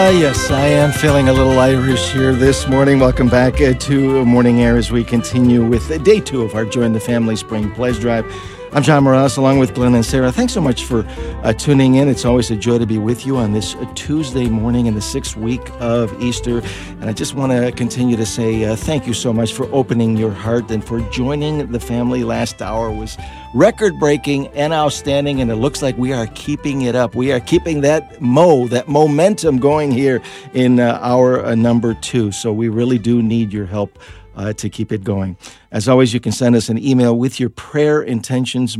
Yes, I am feeling a little Irish here this morning. Welcome back to Morning Air as we continue with day 2 of our Join the Family Spring Pledge Drive. I'm John Morales along with Glenn and Sarah. Thanks so much for tuning in. It's always a joy to be with you on this Tuesday morning in the 6th week of Easter. And I just want to continue to say thank you so much for opening your heart and for joining the family. Last hour was record-breaking and outstanding, and it looks like we are keeping it up. We are keeping that momentum going here in hour number 2. So we really do need your help to keep it going. As always, you can send us an email with your prayer intentions,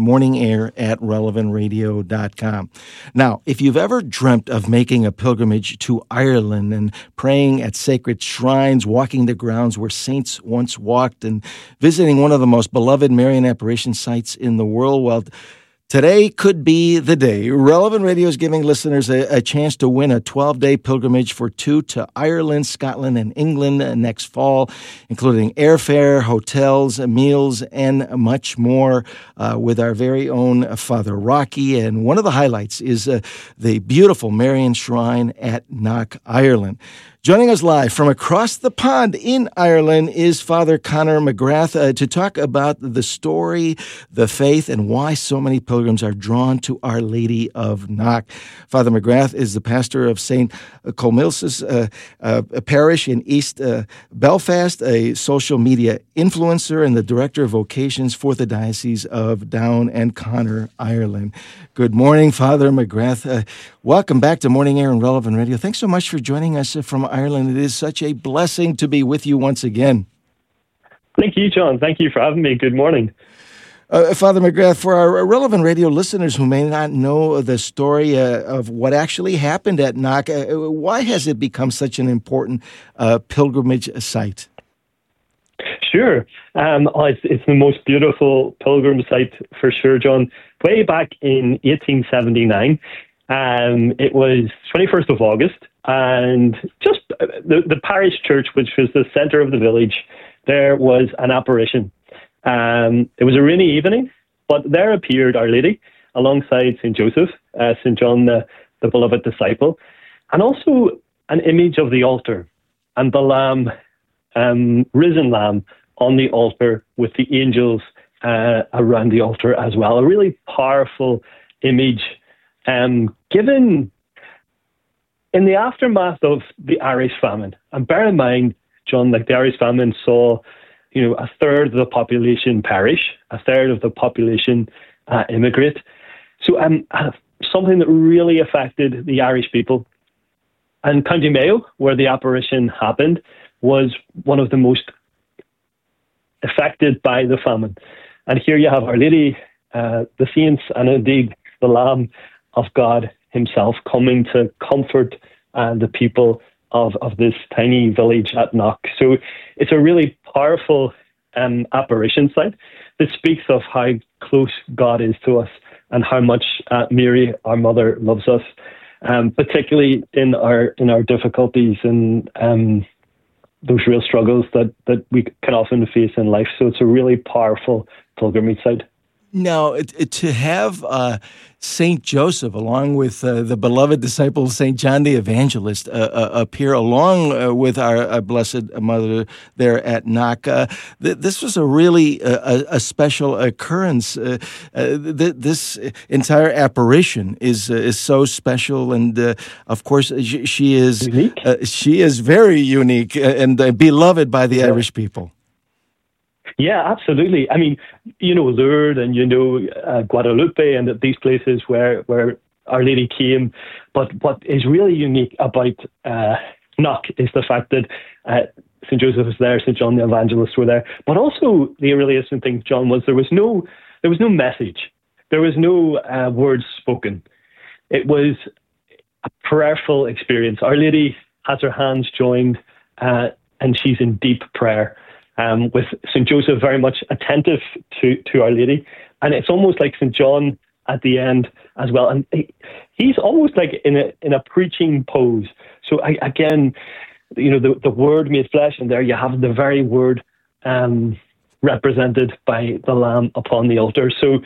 morningair@relevantradio.com. Now, if you've ever dreamt of making a pilgrimage to Ireland and praying at sacred shrines, walking the grounds where saints once walked, and visiting one of the most beloved Marian apparition sites in the world, well, today could be the day. Relevant Radio is giving listeners a chance to win a 12-day pilgrimage for 2 to Ireland, Scotland, and England next fall, including airfare, hotels, meals, and much more with our very own Father Rocky. And one of the highlights is the beautiful Marian Shrine at Knock, Ireland. Joining us live from across the pond in Ireland is Father Conor McGrath to talk about the story, the faith, and why so many pilgrims are drawn to Our Lady of Knock. Father McGrath is the pastor of St. Columcille's parish in East Belfast, a social media influencer, and the director of vocations for the Diocese of Down and Connor, Ireland. Good morning, Father McGrath. Welcome back to Morning Air and Relevant Radio. Thanks so much for joining us from Ireland. It is such a blessing to be with you once again. Thank you, John. Thank you for having me. Good morning. Father McGrath, for our Relevant Radio listeners who may not know the story of what actually happened at Knock, why has it become such an important pilgrimage site? Sure. It's the most beautiful pilgrim site for sure, John. Way back in 1879, it was 21st of August, and just the parish church, which was the centre of the village, there was an apparition. It was a rainy evening, but there appeared Our Lady alongside St. Joseph, St. John, the beloved disciple, and also an image of the altar and the lamb, risen lamb, on the altar with the angels around the altar as well. A really powerful image given in the aftermath of the Irish famine. And bear in mind, John, like the Irish famine saw, a third of the population perish, a third of the population immigrate. So something that really affected the Irish people. And County Mayo, where the apparition happened, was one of the most affected by the famine. And here you have Our Lady, the saints, and indeed the Lamb of God himself coming to comfort the people of this tiny village at Knock. So it's a really powerful apparition site that speaks of how close God is to us and how much Mary, our mother, loves us, particularly in our difficulties and those real struggles that we can often face in life. So it's a really powerful pilgrimage site. Now, to have St. Joseph, along with the beloved disciple St. John the Evangelist, appear along with our Blessed Mother there at Knock, this was a really a special occurrence. This entire apparition is so special, and of course, she is very unique and beloved by the Irish people. Yeah, absolutely. I mean, Lourdes and Guadalupe and these places where Our Lady came. But what is really unique about Knock is the fact that St. Joseph was there, St. John the Evangelist were there. But also the really interesting thing, John, was there was no message. There was no words spoken. It was a prayerful experience. Our Lady has her hands joined and she's in deep prayer. With St. Joseph very much attentive to Our Lady. And it's almost like St. John at the end as well. And he's almost like in a preaching pose. So again, the Word made flesh, and there you have the very Word represented by the Lamb upon the altar. So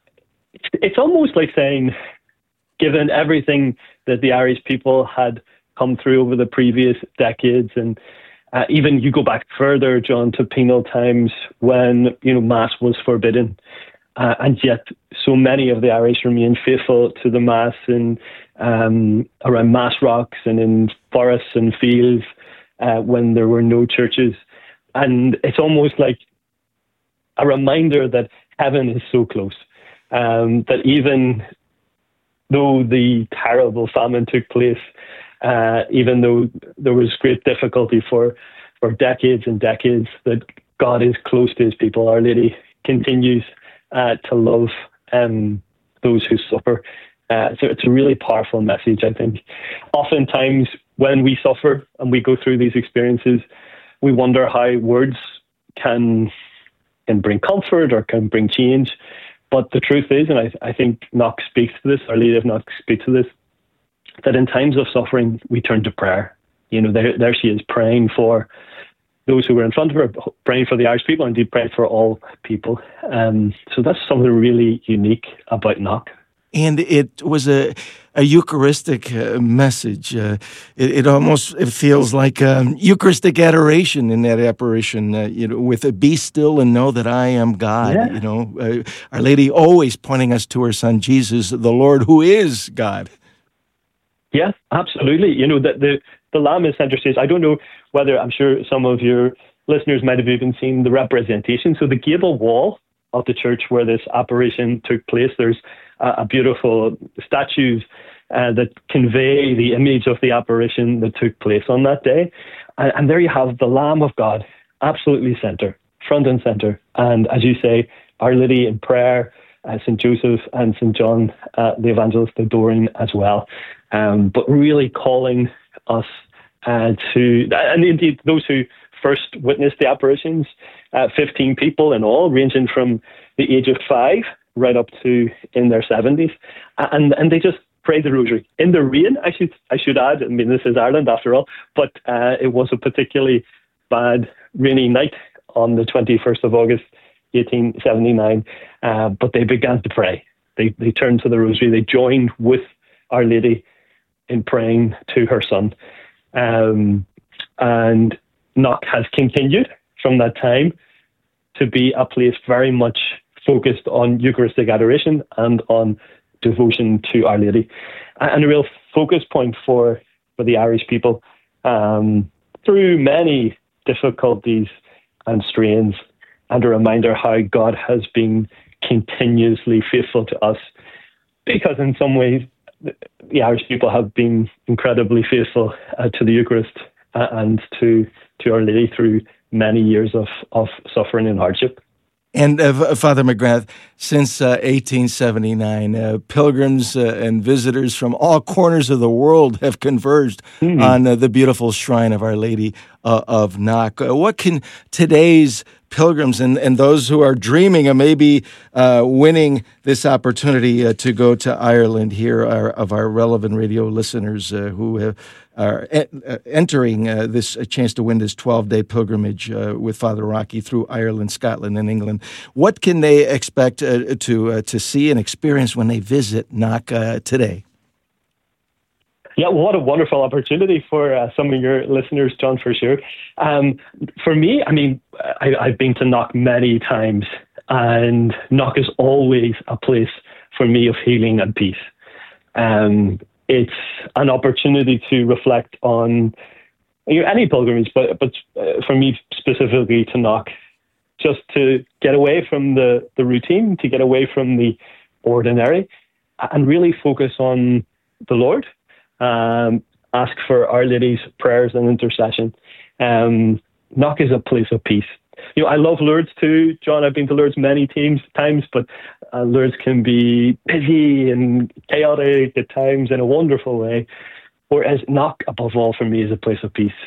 it's almost like saying, given everything that the Irish people had come through over the previous decades. And even you go back further, John, to penal times when, Mass was forbidden. And yet so many of the Irish remain faithful to the Mass in around Mass rocks and in forests and fields when there were no churches. And it's almost like a reminder that heaven is so close, that even though the terrible famine took place, even though there was great difficulty for decades and decades, that God is close to his people. Our Lady continues to love those who suffer. So it's a really powerful message, I think. Oftentimes when we suffer and we go through these experiences, we wonder how words can bring comfort or can bring change. But the truth is, and I think Knock speaks to this, Our Lady of Knock speaks to this, that in times of suffering, we turn to prayer. There she is praying for those who were in front of her, praying for the Irish people, and indeed praying for all people. So that's something really unique about Knock. And it was a Eucharistic message. It almost feels like Eucharistic adoration in that apparition. With a "Be still and know that I am God." Yeah. Our Lady always pointing us to her Son Jesus, the Lord, who is God. Yeah, absolutely. That the Lamb is center stage. I don't know whether, I'm sure some of your listeners might have even seen the representation. So the gable wall of the church where this apparition took place, there's a beautiful statues that convey the image of the apparition that took place on that day. And there you have the Lamb of God, absolutely center, front and center. And as you say, Our Lady in prayer, St. Joseph and St. John, the Evangelist, adoring as well. But really calling us to, and indeed those who first witnessed the apparitions, 15 people in all, ranging from the age of 5 right up to in their 70s. And they just prayed the rosary in the rain. I should add, I mean, this is Ireland after all, but it was a particularly bad rainy night on the 21st of August, 1879. But they began to pray. They turned to the rosary. They joined with Our Lady in praying to her Son. And Knock has continued from that time to be a place very much focused on Eucharistic adoration and on devotion to Our Lady. And a real focus point for the Irish people through many difficulties and strains, and a reminder how God has been continuously faithful to us, because in some ways the Irish people have been incredibly faithful to the Eucharist and to Our Lady through many years of suffering and hardship. And Father McGrath, since 1879, pilgrims and visitors from all corners of the world have converged on the beautiful shrine of Our Lady of Knock. What can today's pilgrims and those who are dreaming of maybe winning this opportunity to go to Ireland here of our Relevant Radio listeners who are entering this chance to win this 12-day pilgrimage with Father Rocky through Ireland, Scotland, and England. What can they expect to see and experience when they visit Knock today? Yeah, what a wonderful opportunity for some of your listeners, John, for sure. For me, I mean, I've been to Knock many times, and Knock is always a place for me of healing and peace. It's an opportunity to reflect on any pilgrimage, but for me specifically to Knock, just to get away from the routine, to get away from the ordinary, and really focus on the Lord. Ask for Our Lady's prayers and intercession. Knock is a place of peace. I love Lourdes too, John. I've been to Lourdes many times, but Lourdes can be busy and chaotic at times in a wonderful way. Whereas Knock, above all, for me, is a place of peace.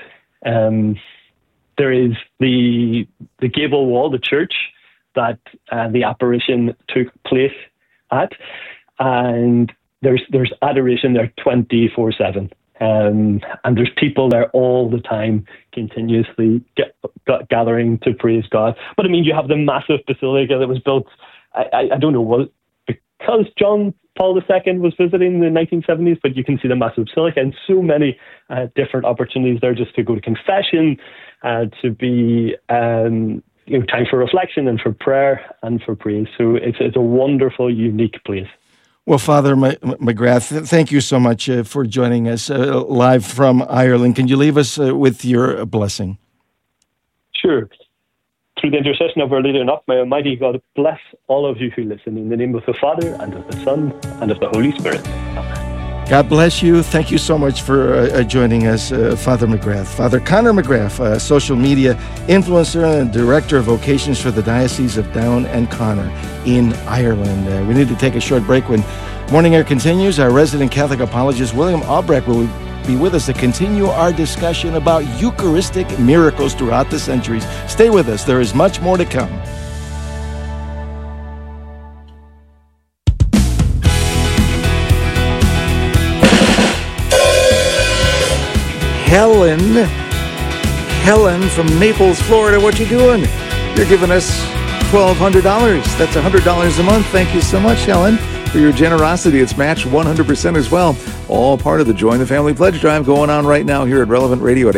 There is the gable wall, the church that the apparition took place at, and there's adoration there 24/7. And there's people there all the time, continuously gathering to praise God. But I mean, you have the massive basilica that was built, I don't know, because John Paul II was visiting in the 1970s, but you can see the massive basilica and so many different opportunities there just to go to confession, to be time for reflection and for prayer and for praise. So it's a wonderful, unique place. Well, Father McGrath, thank you so much for joining us live from Ireland. Can you leave us with your blessing? Sure. Through the intercession of our leader enough, may Almighty God bless all of you who listen in the name of the Father and of the Son and of the Holy Spirit. Amen. God bless you. Thank you so much for joining us, Father McGrath. Father Conor McGrath, social media influencer and director of vocations for the Diocese of Down and Connor in Ireland. We need to take a short break. When Morning Air continues, our resident Catholic apologist William Albrecht will be with us to continue our discussion about Eucharistic miracles throughout the centuries. Stay with us. There is much more to come. Helen from Naples, Florida, what you doing? You're giving us $1,200. That's $100 a month. Thank you so much, Helen, for your generosity. It's matched 100% as well. All part of the Join the Family Pledge Drive going on right now here at Relevant Radio at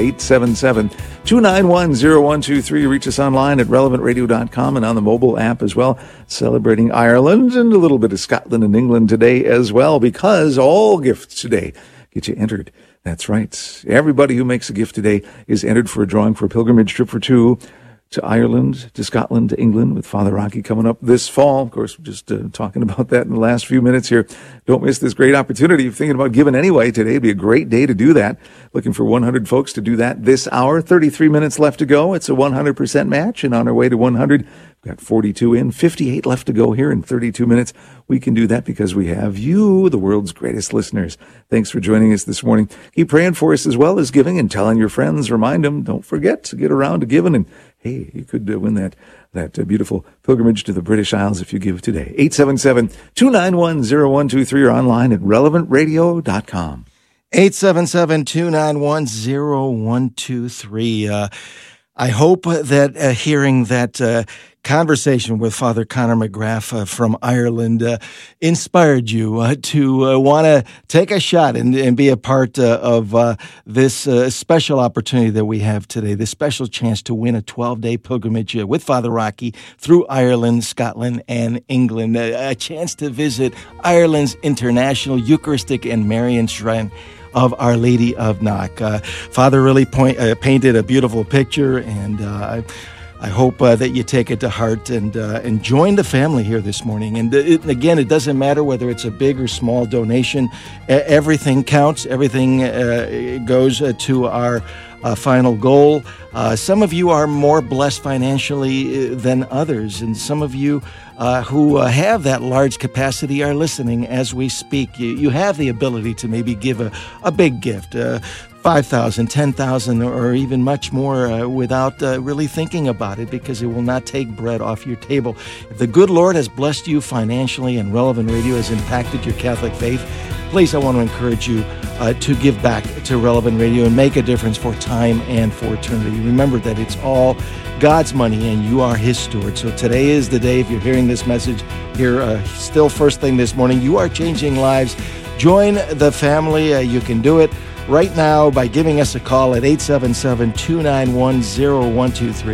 877-291-0123. Reach us online at relevantradio.com and on the mobile app as well. Celebrating Ireland and a little bit of Scotland and England today as well, because all gifts today get you entered. That's right. Everybody who makes a gift today is entered for a drawing for a pilgrimage trip for two to Ireland, to Scotland, to England with Father Rocky coming up this fall. Of course, we're just talking about that in the last few minutes here. Don't miss this great opportunity. If you're thinking about giving anyway, today would be a great day to do that. Looking for 100 folks to do that this hour. 33 minutes left to go. It's a 100% match, and on our way to 100, we've got 42 in, 58 left to go here in 32 minutes. We can do that because we have you, the world's greatest listeners. Thanks for joining us this morning. Keep praying for us as well as giving and telling your friends. Remind them, don't forget to get around to giving. And hey, you could win that beautiful pilgrimage to the British Isles if you give today. 877-291-0123 or online at relevantradio.com. 877-291-0123. I hope that hearing that conversation with Father Conor McGrath from Ireland inspired you to want to take a shot and be a part of this special opportunity that we have today, this special chance to win a 12-day pilgrimage with Father Rocky through Ireland, Scotland, and England, a chance to visit Ireland's International Eucharistic and Marian Shrine of Our Lady of Knock. Father really painted a beautiful picture, and I hope that you take it to heart and join the family here this morning. And again, it doesn't matter whether it's a big or small donation. Everything counts. Everything goes to our final goal. Some of you are more blessed financially than others, and some of you who have that large capacity are listening as we speak. You have the ability to maybe give a big gift, $5,000, $10,000, or even much more without really thinking about it, because it will not take bread off your table. If the good Lord has blessed you financially and Relevant Radio has impacted your Catholic faith, please, I want to encourage you to give back to Relevant Radio and make a difference for time and for eternity. Remember that it's all God's money and you are His steward. So today is the day. If you're hearing this message here still first thing this morning, you are changing lives. Join the family. You can do it right now by giving us a call at 877-291-0123.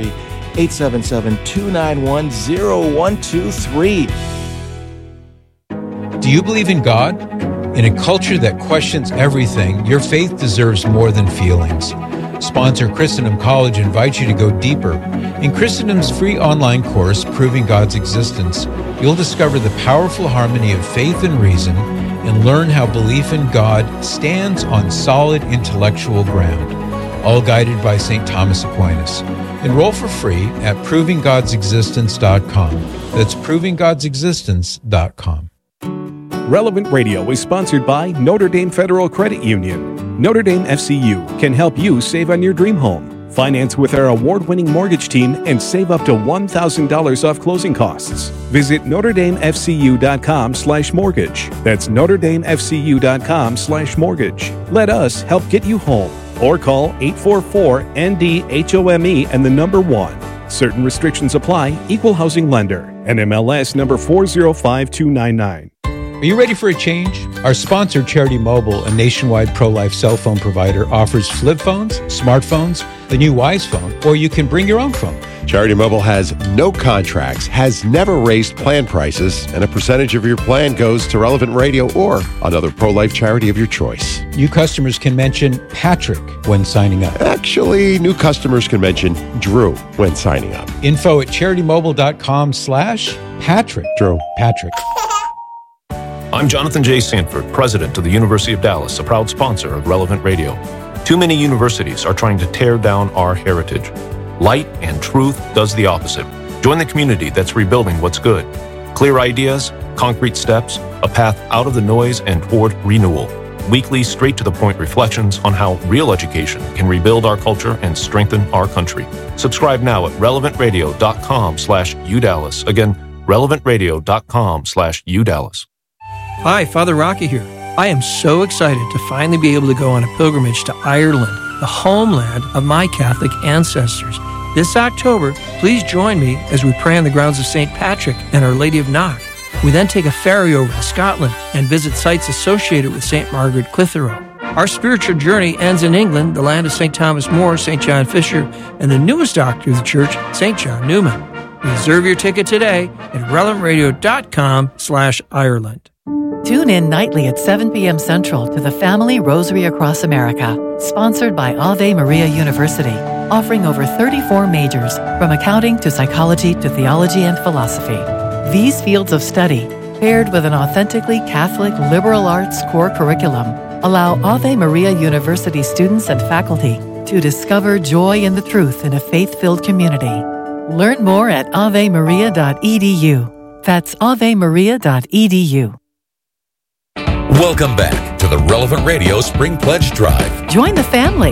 877-291-0123. Do you believe in God? In a culture that questions everything, your faith deserves more than feelings. Sponsor Christendom College invites you to go deeper. In Christendom's free online course, Proving God's Existence, you'll discover the powerful harmony of faith and reason and learn how belief in God stands on solid intellectual ground, all guided by St. Thomas Aquinas. Enroll for free at provinggodsexistence.com. That's provinggodsexistence.com. Relevant Radio is sponsored by Notre Dame Federal Credit Union. Notre Dame FCU can help you save on your dream home. Finance with our award-winning mortgage team and save up to $1,000 off closing costs. Visit NotreDameFCU.com/mortgage. That's NotreDameFCU.com/mortgage. Let us help get you home. Or call 844-ND-HOME and the number 1. Certain restrictions apply. Equal housing lender. NMLS number 405299. Are you ready for a change? Our sponsor, Charity Mobile, a nationwide pro-life cell phone provider, offers flip phones, smartphones, the new Wise phone, or you can bring your own phone. Charity Mobile has no contracts, has never raised plan prices, and a percentage of your plan goes to Relevant Radio or another pro-life charity of your choice. New customers can mention Patrick when signing up. Actually, new customers can mention Drew when signing up. Info at CharityMobile.com/Patrick. Drew. Patrick. I'm Jonathan J. Sanford, president of the University of Dallas, a proud sponsor of Relevant Radio. Too many universities are trying to tear down our heritage. Light and truth does the opposite. Join the community that's rebuilding what's good. Clear ideas, concrete steps, a path out of the noise and toward renewal. Weekly, straight-to-the-point reflections on how real education can rebuild our culture and strengthen our country. Subscribe now at relevantradio.com/UDallas. Again, relevantradio.com/UDallas. Hi, Father Rocky here. I am so excited to finally be able to go on a pilgrimage to Ireland, the homeland of my Catholic ancestors. This October, please join me as we pray on the grounds of St. Patrick and Our Lady of Knock. We then take a ferry over to Scotland and visit sites associated with St. Margaret Clitheroe. Our spiritual journey ends in England, the land of St. Thomas More, St. John Fisher, and the newest doctor of the church, St. John Newman. Reserve your ticket today at relevantradio.com/Ireland. Tune in nightly at 7 p.m. Central to the Family Rosary Across America, sponsored by Ave Maria University, offering over 34 majors, from accounting to psychology to theology and philosophy. These fields of study, paired with an authentically Catholic liberal arts core curriculum, allow Ave Maria University students and faculty to discover joy in the truth in a faith-filled community. Learn more at avemaria.edu. That's avemaria.edu. Welcome back to the Relevant Radio Spring Pledge Drive. Join the family.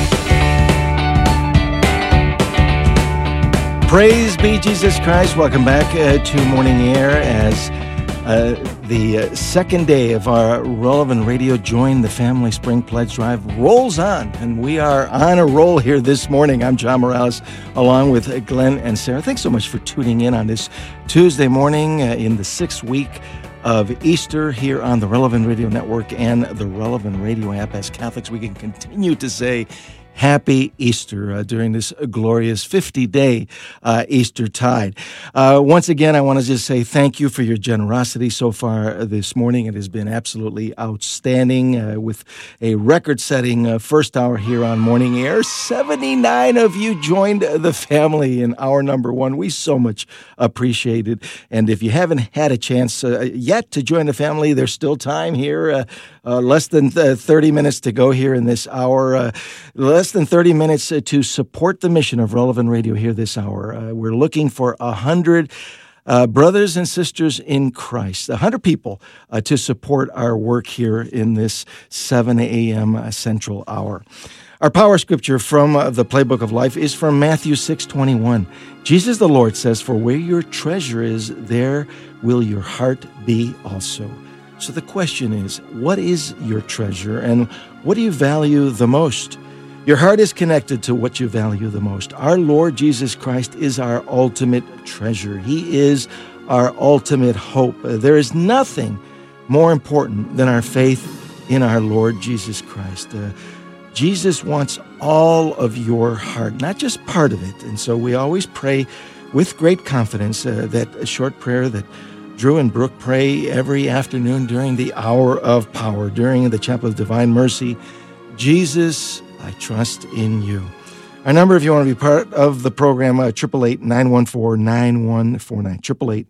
Praise be Jesus Christ. Welcome back to Morning Air as the second day of our Relevant Radio Join the Family Spring Pledge Drive rolls on. And we are on a roll here this morning. I'm John Morales along with Glenn and Sarah. Thanks so much for tuning in on this Tuesday morning in the 6th week of Easter here on the Relevant Radio Network and the Relevant Radio app. As Catholics, we can continue to say Happy Easter during this glorious 50-day Easter tide. Once again, I want to just say thank you for your generosity so far this morning. It has been absolutely outstanding with a record-setting first hour here on Morning Air. 79 of you joined the family in hour number 1. We so much appreciate it. And if you haven't had a chance yet to join the family, there's still time here. Less than 30 minutes to go here in this hour. Less than 30 minutes to support the mission of Relevant Radio here this hour. We're looking for 100 brothers and sisters in Christ, 100 people to support our work here in this 7 a.m. Central Hour. Our power scripture from the Playbook of Life is from Matthew 6:21. Jesus the Lord says, "For where your treasure is, there will your heart be also." So the question is, what is your treasure and what do you value the most? Your heart is connected to what you value the most. Our Lord Jesus Christ is our ultimate treasure. He is our ultimate hope. There is nothing more important than our faith in our Lord Jesus Christ. Jesus wants all of your heart, not just part of it. And so we always pray with great confidence that a short prayer that Drew and Brooke pray every afternoon during the hour of power, during the Chapel of Divine Mercy. Jesus, I trust in you. Our number, if you want to be part of the program, 888-914-9149,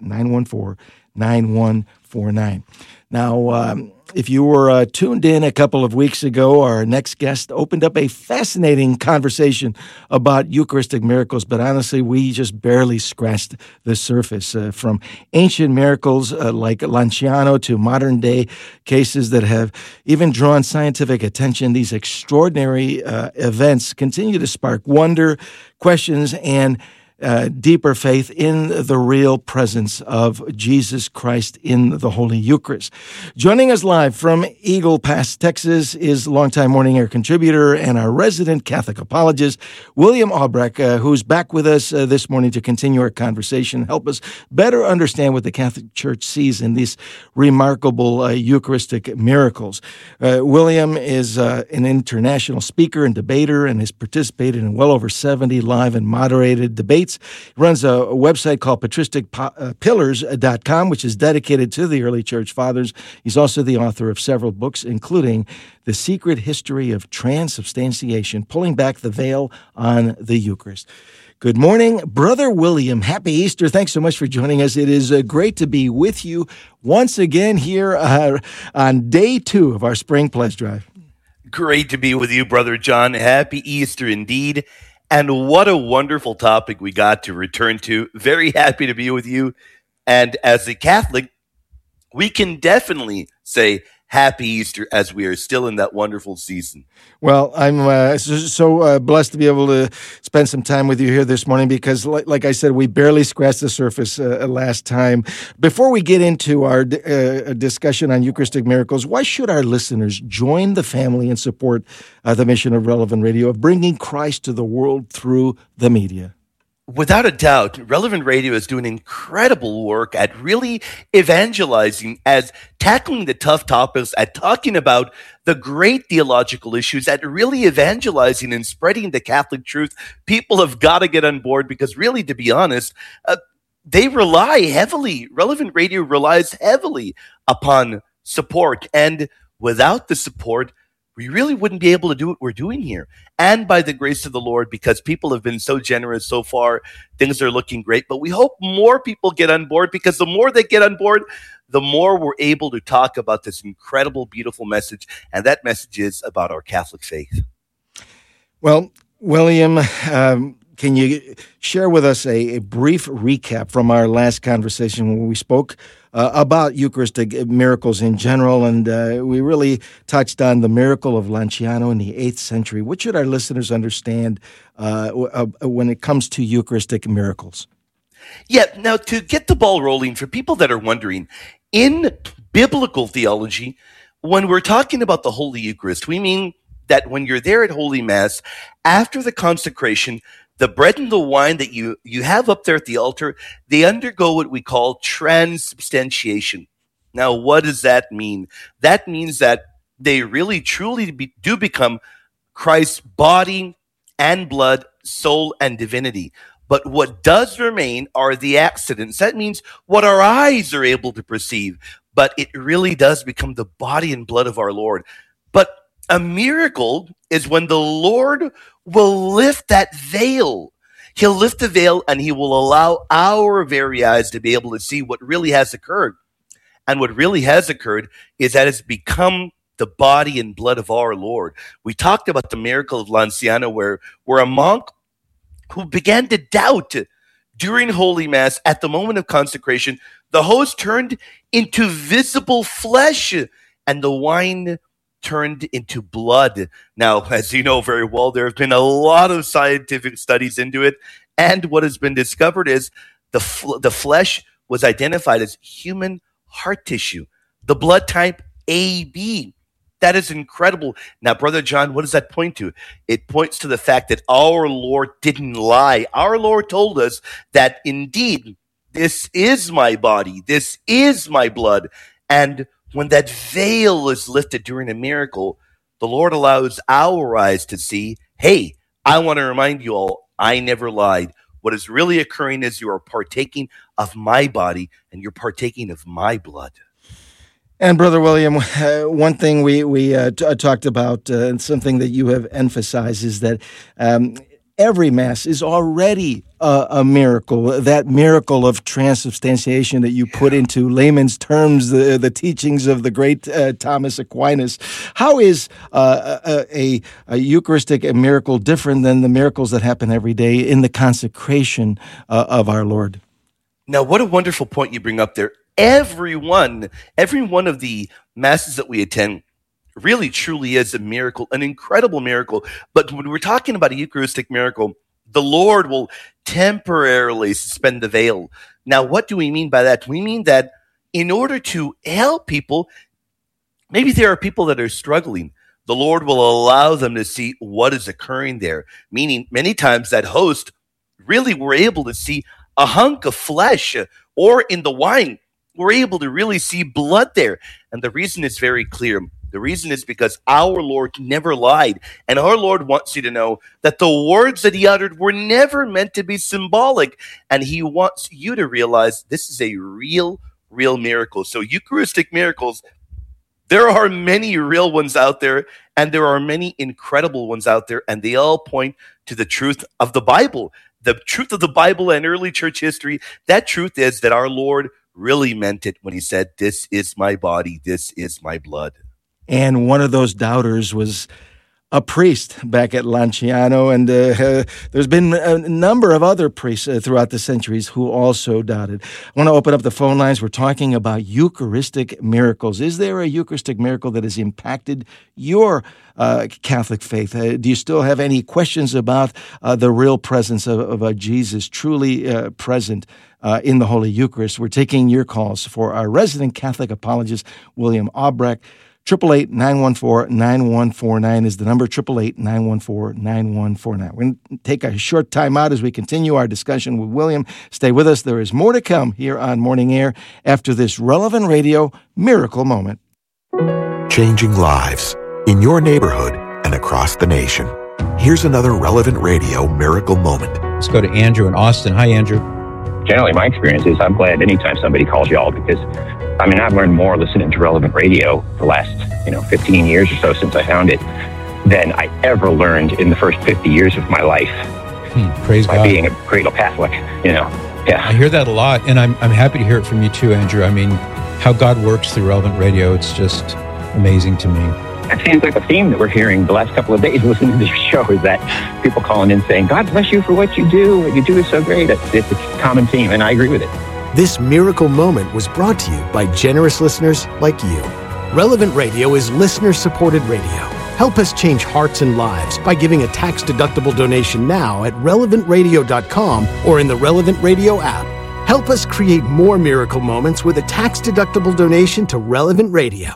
888-914-9149. Now, if you were tuned in a couple of weeks ago, our next guest opened up a fascinating conversation about Eucharistic miracles, but honestly, we just barely scratched the surface. From ancient miracles like Lanciano to modern-day cases that have even drawn scientific attention, these extraordinary events continue to spark wonder, questions, and deeper faith in the real presence of Jesus Christ in the Holy Eucharist. Joining us live from Eagle Pass, Texas, is longtime Morning Air contributor and our resident Catholic apologist, William Albrecht, who's back with us this morning to continue our conversation, help us better understand what the Catholic Church sees in these remarkable Eucharistic miracles. William is an international speaker and debater and has participated in well over 70 live and moderated debates. He runs a website called patristicpillars.com, which is dedicated to the early church fathers. He's also the author of several books, including The Secret History of Transubstantiation, Pulling Back the Veil on the Eucharist. Good morning, Brother William. Happy Easter. Thanks so much for joining us. It is great to be with you once again here on day 2 of our Spring Pledge Drive. Great to be with you, Brother John. Happy Easter indeed. And what a wonderful topic we got to return to. Very happy to be with you. And as a Catholic, we can definitely say Happy Easter as we are still in that wonderful season. Well, I'm so blessed to be able to spend some time with you here this morning because, like I said, we barely scratched the surface last time. Before we get into our discussion on Eucharistic miracles, why should our listeners join the family and support the mission of Relevant Radio of bringing Christ to the world through the media? Without a doubt, Relevant Radio is doing incredible work at really evangelizing, as tackling the tough topics, at talking about the great theological issues, at really evangelizing and spreading the Catholic truth. People have got to get on board because really, to be honest, they rely heavily, Relevant Radio relies heavily upon support. And without the support, we really wouldn't be able to do what we're doing here. And by the grace of the Lord, because people have been so generous so far, things are looking great. But we hope more people get on board, because the more they get on board, the more we're able to talk about this incredible, beautiful message. And that message is about our Catholic faith. Well, William, can you share with us a brief recap from our last conversation when we spoke about Eucharistic miracles in general, and we really touched on the miracle of Lanciano in the 8th century. What should our listeners understand when it comes to Eucharistic miracles? Yeah, now to get the ball rolling, for people that are wondering, in biblical theology, when we're talking about the Holy Eucharist, we mean that when you're there at Holy Mass, after the consecration, the bread and the wine that you have up there at the altar, they undergo what we call transubstantiation. Now, what does that mean? That means that they really, truly do become Christ's body and blood, soul and divinity. But what does remain are the accidents. That means what our eyes are able to perceive. But it really does become the body and blood of our Lord. But a miracle is when the Lord will lift that veil. He'll lift the veil and he will allow our very eyes to be able to see what really has occurred. And what really has occurred is that it's become the body and blood of our Lord. We talked about the miracle of Lanciano, where a monk who began to doubt during Holy Mass at the moment of consecration, the host turned into visible flesh and the wine turned into blood. Now, as you know very well, there have been a lot of scientific studies into it, and what has been discovered is the flesh was identified as human heart tissue, the blood type AB. That is incredible. Now, Brother John, what does that point to? It points to the fact that our Lord didn't lie. Our Lord told us that indeed, this is my body, this is my blood, and when that veil is lifted during a miracle, the Lord allows our eyes to see, hey, I want to remind you all, I never lied. What is really occurring is you are partaking of my body and you're partaking of my blood. And Brother William, one thing we talked about, and something that you have emphasized, is that every Mass is already a miracle, that miracle of transubstantiation that you put into layman's terms, the teachings of the great Thomas Aquinas. How is a Eucharistic miracle different than the miracles that happen every day in the consecration of our Lord? Now, what a wonderful point you bring up there. Every one of the Masses that we attend really truly is a miracle, an incredible miracle. But when we're talking about a Eucharistic miracle, The Lord will temporarily suspend the veil. Now, what do we mean by that? We mean that in order to help people, maybe there are people that are struggling. The Lord will allow them to see what is occurring there. Meaning, many times that host really were able to see a hunk of flesh, or in the wine, we're able to really see blood there. And the reason is very clear. The reason is because our Lord never lied. And our Lord wants you to know that the words that he uttered were never meant to be symbolic. And he wants you to realize this is a real miracle. So Eucharistic miracles, there are many real ones out there, and there are many incredible ones out there, and they all point to the truth of the Bible. The truth of the Bible and early church history, that truth is that our Lord really meant it when he said, "This is my body, this is my blood." And one of those doubters was a priest back at Lanciano, and there's been a number of other priests throughout the centuries who also doubted. I want to open up the phone lines. We're talking about Eucharistic miracles. Is there a Eucharistic miracle that has impacted your Catholic faith? Do you still have any questions about the real presence of Jesus truly present in the Holy Eucharist? We're taking your calls for our resident Catholic apologist, William Albrecht. 888-914-9149 is the number, 888-914-9149. We're going to take a short time out as we continue our discussion with William. Stay with us. There is more to come here on Morning Air after this Relevant Radio Miracle Moment. Changing lives in your neighborhood and across the nation. Here's another Relevant Radio Miracle Moment. Let's go to Andrew in Austin. Hi, Andrew. Generally, my experience is I'm glad anytime somebody calls y'all, because I've learned more listening to Relevant Radio the last, 15 years or so since I found it than I ever learned in the first 50 years of my life. Praise God. By being a cradle Catholic, Yeah. I hear that a lot, and I'm happy to hear it from you too, Andrew. I mean, how God works through Relevant Radio, it's just amazing to me. It seems like the theme that we're hearing the last couple of days listening to this show is that people calling in saying, "God bless you for what you do. What you do is so great." It's a common theme, and I agree with it. This miracle moment was brought to you by generous listeners like you. Relevant Radio is listener-supported radio. Help us change hearts and lives by giving a tax-deductible donation now at relevantradio.com or in the Relevant Radio app. Help us create more miracle moments with a tax-deductible donation to Relevant Radio.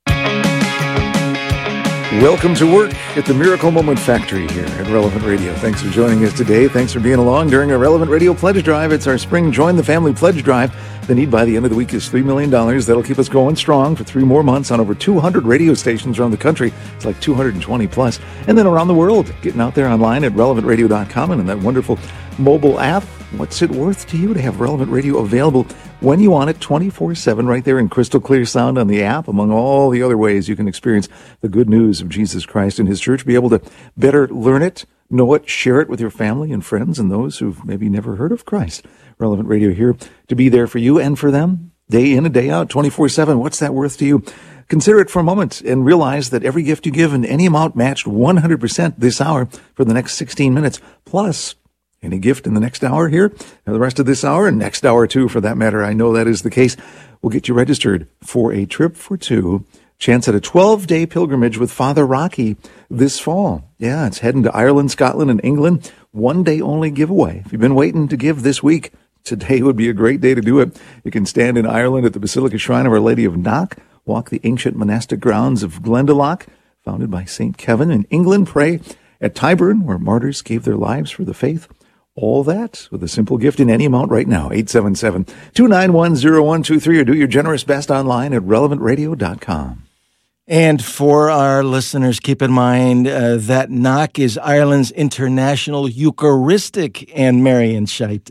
Welcome to work at the Miracle Moment Factory here at Relevant Radio. Thanks for joining us today. Thanks for being along during our Relevant Radio Pledge Drive. It's our spring Join the Family Pledge Drive. The need by the end of the week is $3 million. That'll keep us going strong for 3 more months on over 200 radio stations around the country. It's like 220 plus. And then around the world, getting out there online at relevantradio.com and in that wonderful mobile app. What's it worth to you to have Relevant Radio available when you want it 24/7 right there in crystal clear sound on the app, among all the other ways you can experience the good news of Jesus Christ and his church, be able to better learn it, know it, share it with your family and friends and those who've maybe never heard of Christ. Relevant Radio here to be there for you and for them, day in and day out, 24/7. What's that worth to you? Consider it for a moment and realize that every gift you give in any amount matched 100% this hour for the next 16 minutes, plus any gift in the next hour here, and the rest of this hour, and next hour too, for that matter. I know that is the case. We'll get you registered for a trip for 2. Chance at a 12-day pilgrimage with Father Rocky this fall. Yeah, it's heading to Ireland, Scotland, and England. 1 day only giveaway. If you've been waiting to give this week, today would be a great day to do it. You can stand in Ireland at the Basilica Shrine of Our Lady of Knock, walk the ancient monastic grounds of Glendalough, founded by St. Kevin. In England, pray at Tyburn, where martyrs gave their lives for the faith. All that with a simple gift in any amount right now. 877-291-0123, or do your generous best online at relevantradio.com. And for our listeners, keep in mind that Knock is Ireland's international Eucharistic and Marian shrine,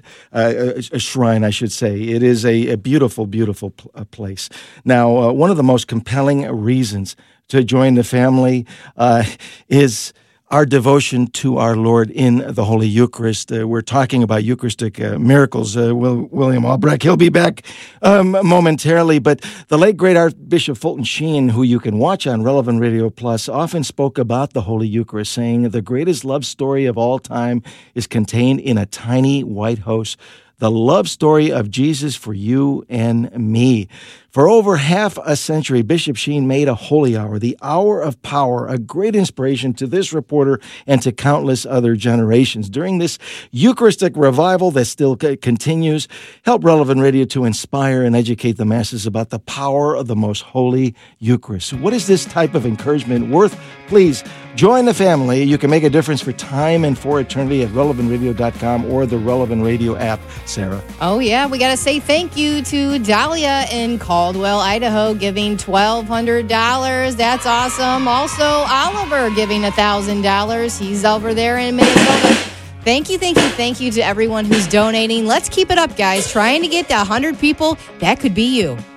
I should say. It is a beautiful, beautiful place. Now, one of the most compelling reasons to join the family is our devotion to our Lord in the Holy Eucharist. We're talking about Eucharistic miracles. William Albrecht, he'll be back momentarily, but the late great Archbishop Fulton Sheen, who you can watch on Relevant Radio Plus, often spoke about the Holy Eucharist, saying the greatest love story of all time is contained in a tiny white house. the love story of Jesus for you and me. For over half a century, Bishop Sheen made a holy hour, the hour of power, a great inspiration to this reporter and to countless other generations. During this Eucharistic revival that still continues, help Relevant Radio to inspire and educate the masses about the power of the most holy Eucharist. What is this type of encouragement worth? Please join the family. You can make a difference for time and for eternity at relevantradio.com or the Relevant Radio app. Sarah. Oh, yeah. We got to say thank you to Dahlia in Caldwell, Idaho, giving $1,200. That's awesome. Also, Oliver giving $1,000. He's over there in Minnesota. Thank you to everyone who's donating. Let's keep it up, guys. Trying to get to 100 people. That could be you.